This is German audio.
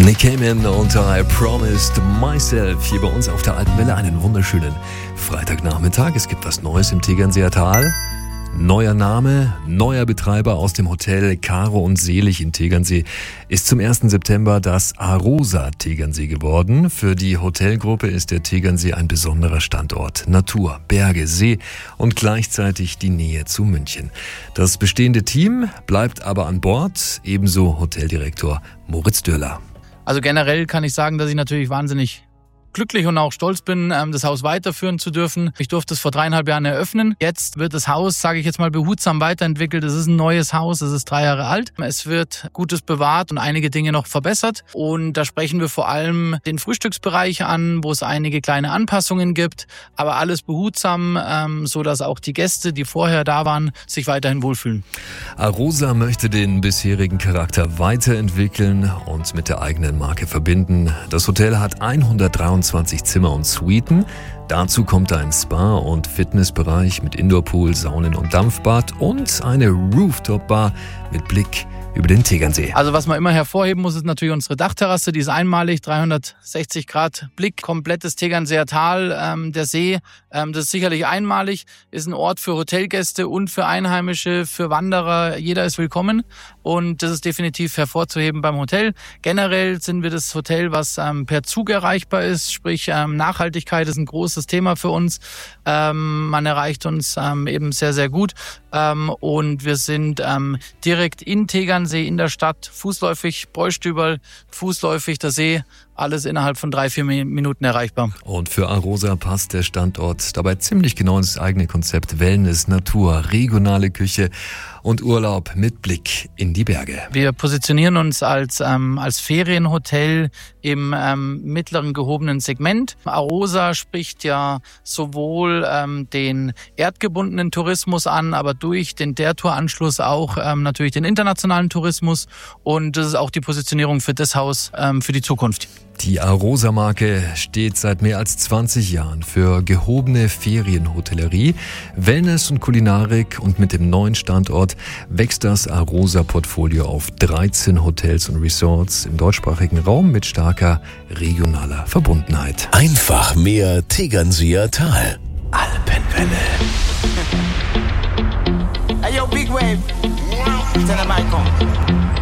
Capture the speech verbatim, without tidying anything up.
Nick Cayman und I Promised Myself hier bei uns auf der Alten Welle. Einen wunderschönen Freitagnachmittag. Es gibt was Neues im Tegernseer Tal. Neuer Name, neuer Betreiber aus dem Hotel Caro und Selig in Tegernsee ist zum ersten September das Arosa Tegernsee geworden. Für die Hotelgruppe ist der Tegernsee ein besonderer Standort. Natur, Berge, See und gleichzeitig die Nähe zu München. Das bestehende Team bleibt aber an Bord, ebenso Hoteldirektor Moritz Dürler. Also generell kann ich sagen, dass ich natürlich wahnsinnig glücklich und auch stolz bin, das Haus weiterführen zu dürfen. Ich durfte es vor dreieinhalb Jahren eröffnen. Jetzt wird das Haus, sage ich jetzt mal, behutsam weiterentwickelt. Es ist ein neues Haus, es ist drei Jahre alt. Es wird Gutes bewahrt und einige Dinge noch verbessert. Und da sprechen wir vor allem den Frühstücksbereich an, wo es einige kleine Anpassungen gibt. Aber alles behutsam, ähm, sodass auch die Gäste, die vorher da waren, sich weiterhin wohlfühlen. Arosa möchte den bisherigen Charakter weiterentwickeln und mit der eigenen Marke verbinden. Das Hotel hat hundertdreiundzwanzig Zimmer und Suiten. Dazu kommt ein Spa- und Fitnessbereich mit Indoorpool, Saunen und Dampfbad und eine Rooftop-Bar mit Blick über den Tegernsee. Also was man immer hervorheben muss, ist natürlich unsere Dachterrasse. Die ist einmalig, dreihundertsechzig Grad Blick, komplettes Tegernseer Tal, ähm, der See. Ähm, das ist sicherlich einmalig, ist ein Ort für Hotelgäste und für Einheimische, für Wanderer. Jeder ist willkommen und das ist definitiv hervorzuheben beim Hotel. Generell sind wir das Hotel, was ähm, per Zug erreichbar ist, sprich ähm, Nachhaltigkeit ist ein großes Thema für uns. Ähm, man erreicht uns ähm, eben sehr, sehr gut ähm, und wir sind ähm, direkt in Tegernsee in der Stadt, fußläufig, Bräustüberl, fußläufig der See, alles innerhalb von drei, vier Minuten erreichbar. Und für Arosa passt der Standort dabei ziemlich genau ins eigene Konzept Wellness, Natur, regionale Küche und Urlaub mit Blick in die Berge. Wir positionieren uns als ähm, als Ferienhotel im ähm, mittleren gehobenen Segment. Arosa spricht ja sowohl ähm, den erdgebundenen Tourismus an, aber durch den Der-Tour-Anschluss auch ähm, natürlich den internationalen Tourismus. Und das ist auch die Positionierung für das Haus ähm, für die Zukunft. Die Arosa-Marke steht seit mehr als zwanzig Jahren für gehobene Ferienhotellerie, Wellness und Kulinarik und mit dem neuen Standort wächst das Arosa-Portfolio auf dreizehn Hotels und Resorts im deutschsprachigen Raum mit starker regionaler Verbundenheit. Einfach mehr Tegernseer Tal. Alpenwelle. Hey yo, Big Wave. Tell them I come.